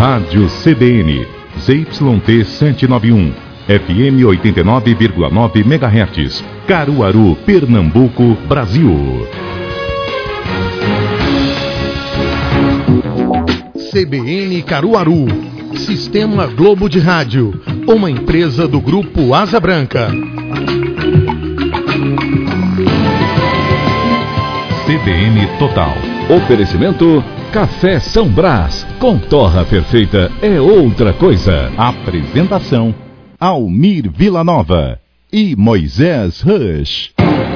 Rádio CBN, ZYT 191, FM 89,9 MHz, Caruaru, Pernambuco, Brasil. CBN Caruaru, Sistema Globo de Rádio, uma empresa do Grupo Asa Branca. CBN Total. Oferecimento Café São Brás, com torra perfeita é outra coisa. Apresentação: Almir Villanova e Moisés Rush.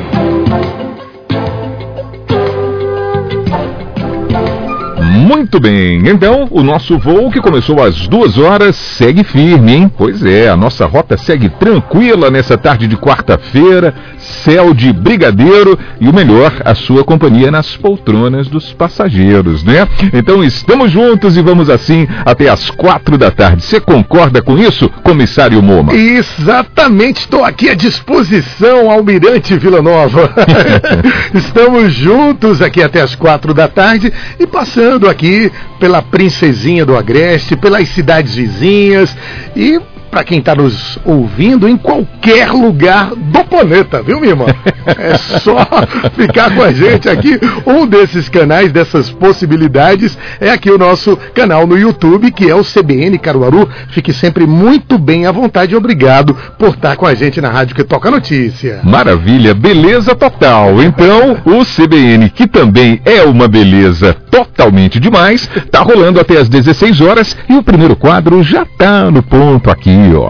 Muito bem, então o nosso voo que começou às 2 horas segue firme, hein? Pois é, a nossa rota segue tranquila nessa tarde de quarta-feira, céu de brigadeiro e o melhor, a sua companhia nas poltronas dos passageiros, né? Então estamos juntos e vamos assim até às 4 da tarde. Você concorda com isso, comissário Moma? Exatamente, estou aqui à disposição, Almirante Villanova. Estamos juntos aqui até às 4 da tarde e passando aqui pela Princesinha do Agreste, pelas cidades vizinhas e para quem está nos ouvindo em qualquer lugar do planeta, viu, minha irmã? É só ficar com a gente aqui. Um desses canais, dessas possibilidades, é aqui o nosso canal no YouTube, que é o CBN Caruaru. Fique sempre muito bem à vontade e obrigado por estar com a gente na Rádio que Toca Notícia. Maravilha, beleza total. Então, o CBN, que também é uma beleza totalmente demais, tá rolando até às 16 horas e o primeiro quadro já tá no ponto aqui, ó.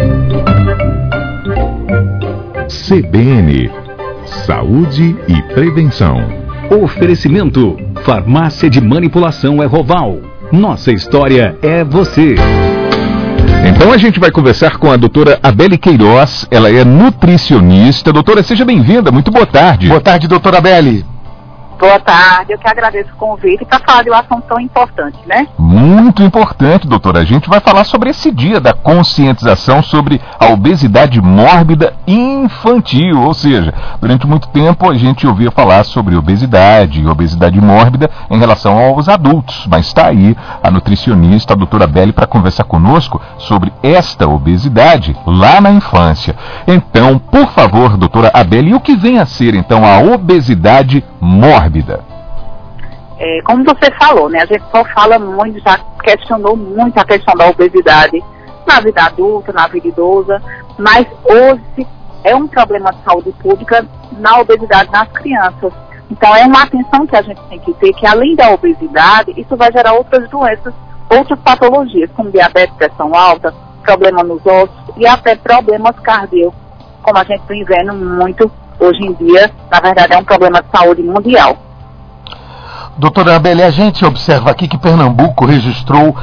CBN, Saúde e Prevenção. Oferecimento: Farmácia de Manipulação Erroval. Nossa história é você. Então a gente vai conversar com a doutora Abeli Queiroz, ela é nutricionista. Doutora, seja bem-vinda, muito boa tarde. Boa tarde, doutora Abeli. Boa tarde, eu que agradeço o convite para falar de um assunto tão importante, né? Muito importante, doutora. A gente vai falar sobre esse dia da conscientização sobre a obesidade mórbida infantil, ou seja, durante muito tempo a gente ouvia falar sobre obesidade e obesidade mórbida em relação aos adultos, mas está aí a nutricionista, a doutora Abeli, para conversar conosco sobre esta obesidade lá na infância. Então, por favor, doutora Abeli, o que vem a ser então a obesidade mórbida? Como você falou, né? A gente só fala muito, já questionou muito a questão da obesidade na vida adulta, na vida idosa, mas hoje é um problema de saúde pública na obesidade nas crianças. Então é uma atenção que a gente tem que ter, que além da obesidade, isso vai gerar outras doenças, outras patologias, como diabetes, pressão alta, problema nos ossos e até problemas cardíacos, como a gente vem vendo muito hoje em dia. Na verdade é um problema de saúde mundial. Doutora Abeli, a gente observa aqui que Pernambuco registrou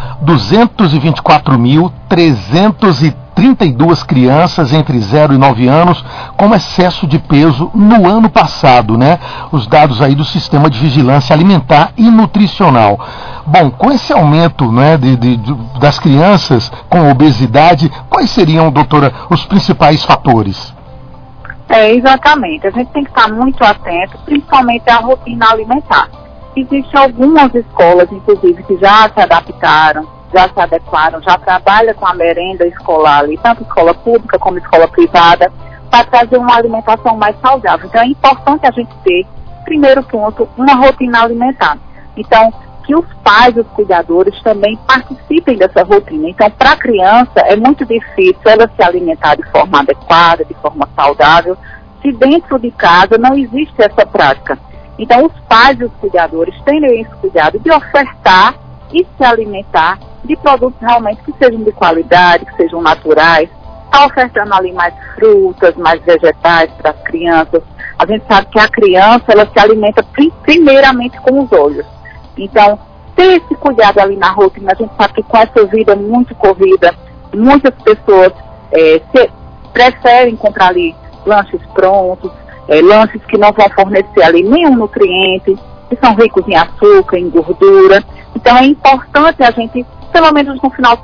224.332 crianças entre 0 e 9 anos com excesso de peso no ano passado, né? Os dados aí do Sistema de Vigilância Alimentar e Nutricional. Bom, com esse aumento, né, das crianças com obesidade, quais seriam, doutora, os principais fatores? Exatamente. A gente tem que estar muito atento, principalmente à rotina alimentar. Existem algumas escolas, inclusive, que já se adaptaram, já se adequaram, já trabalham com a merenda escolar ali, tanto escola pública como escola privada, para trazer uma alimentação mais saudável. Então é importante a gente ter, primeiro ponto, uma rotina alimentar. Então, que os pais, os cuidadores também participem dessa rotina. Então, para a criança é muito difícil ela se alimentar de forma adequada, de forma saudável, se dentro de casa não existe essa prática. Então, os pais e os cuidadores têm esse cuidado de ofertar e se alimentar de produtos realmente que sejam de qualidade, que sejam naturais. Está ofertando ali mais frutas, mais vegetais para as crianças. A gente sabe que a criança, ela se alimenta primeiramente com os olhos. Então, ter esse cuidado ali na rotina. A gente sabe que com essa vida muito corrida, muitas pessoas preferem comprar ali lanches prontos, lanches que não vão fornecer ali nenhum nutriente, que são ricos em açúcar, em gordura. Então é importante a gente, pelo menos no final de